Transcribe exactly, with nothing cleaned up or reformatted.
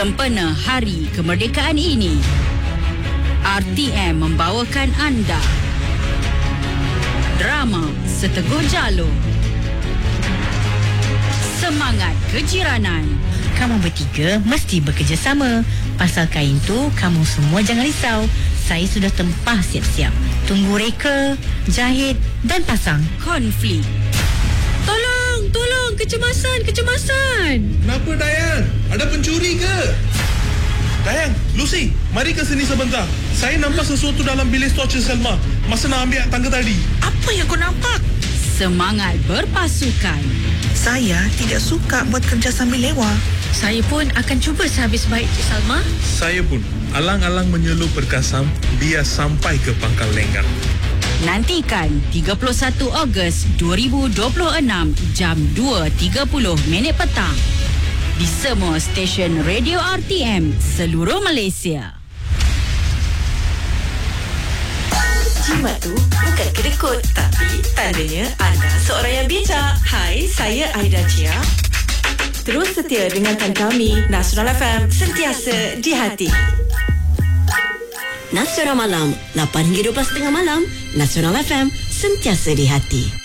Sempena Hari Kemerdekaan ini, R T M membawakan anda drama Seteguh Jalur, Semangat Kejiranan. Kamu bertiga mesti bekerjasama. Pasal kain tu, kamu semua jangan risau. Saya sudah tempah siap-siap. Tunggu reka, jahit dan pasang. Konflik. Tolong, tolong, kecemasan, kecemasan. Kenapa, Dayang? Ada pencuri ke? Dayang, Lucy, mari ke sini sebentar. Saya nampak sesuatu dalam bilik stor Cik Selma masa nak ambil tangga tadi. Apa yang kau nampak? Semangat berpasukan. Saya tidak suka buat kerja sambil lewa. Saya pun akan cuba sehabis baik, Cik Salma. Saya pun alang-alang menyelup berkasam dia sampai ke Pangkal Lenggang. Nantikan tiga puluh satu Ogos dua ribu dua puluh enam jam dua tiga puluh minit petang di semua stesen radio R T M seluruh Malaysia. Jimat tu bukan kedekut, tapi tandanya anda seorang yang bijak. Hai, saya Aida Chia. Terus setia dengarkan kami, Nasional F M, sentiasa di hati. Nasional Malam, lapan hingga dua belas tengah malam, Nasional F M, sentiasa di hati.